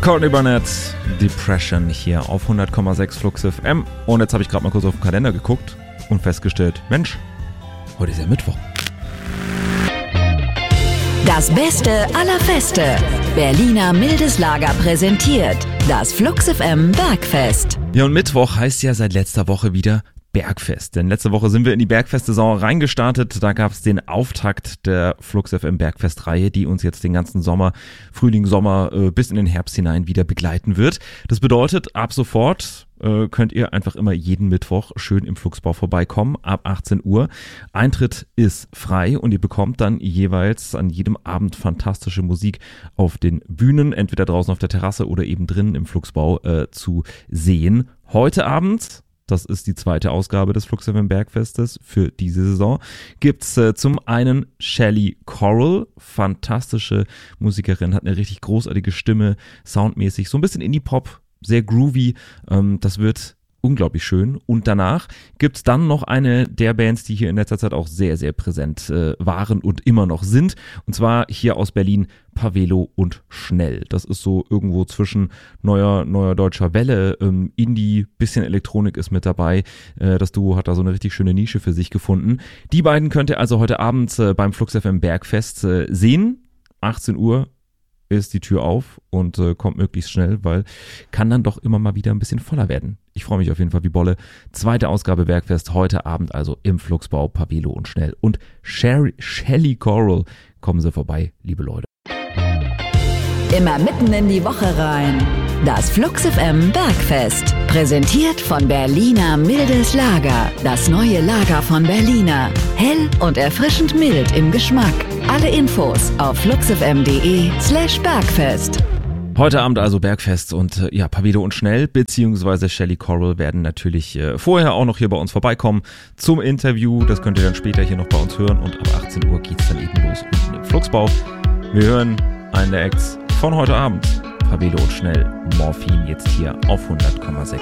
Courtney Barnett, Depression hier auf 100,6 Flux FM. Und jetzt habe ich gerade mal kurz auf den Kalender geguckt und festgestellt, Mensch, heute ist ja Mittwoch. Das Beste aller Feste. Berliner Mildes Lager präsentiert das Flux FM Bergfest. Ja, und Mittwoch heißt ja seit letzter Woche wieder Bergfest. Denn letzte Woche sind wir in die Bergfest-Saison reingestartet. Da gab es den Auftakt der Flux FM Bergfest-Reihe, die uns jetzt den ganzen Sommer, Frühling, Sommer bis in den Herbst hinein wieder begleiten wird. Das bedeutet, ab sofort könnt ihr einfach immer jeden Mittwoch schön im Fluxbau vorbeikommen, ab 18 Uhr. Eintritt ist frei und ihr bekommt dann jeweils an jedem Abend fantastische Musik auf den Bühnen, entweder draußen auf der Terrasse oder eben drinnen im Fluxbau zu sehen. Heute Abend, das ist die zweite Ausgabe des Flux FM Bergfestes für diese Saison, gibt's zum einen Shelly Coral, fantastische Musikerin, hat eine richtig großartige Stimme, soundmäßig, so ein bisschen Indie-Pop, sehr groovy, das wird unglaublich schön. Und danach gibt's dann noch eine der Bands, die hier in letzter Zeit auch sehr, sehr präsent waren und immer noch sind. Und zwar hier aus Berlin, Pavelo und Schnell. Das ist so irgendwo zwischen neuer deutscher Welle, Indie, bisschen Elektronik ist mit dabei. Das Duo hat da so eine richtig schöne Nische für sich gefunden. Die beiden könnt ihr also heute Abend beim Flux FM Bergfest sehen. 18 Uhr ist die Tür auf und kommt möglichst schnell, weil kann dann doch immer mal wieder ein bisschen voller werden. Ich freue mich auf jeden Fall wie Bolle. Zweite Ausgabe Bergfest, heute Abend also im Fluxbau, Pavelo und Schnell. Und Shelly Coral, kommen Sie vorbei, liebe Leute. Immer mitten in die Woche rein. Das Flux FM Bergfest. Präsentiert von Berliner Mildes Lager. Das neue Lager von Berliner. Hell und erfrischend mild im Geschmack. Alle Infos auf fluxfm.de/Bergfest. Heute Abend also Bergfest und Pavelo und Schnell beziehungsweise Shelly Coral werden natürlich vorher auch noch hier bei uns vorbeikommen zum Interview. Das könnt ihr dann später hier noch bei uns hören und ab 18 Uhr geht's dann eben los unten im Fluxbau. Wir hören einen der Acts von heute Abend. Pavelo und Schnell, Morphin jetzt hier auf 100,6.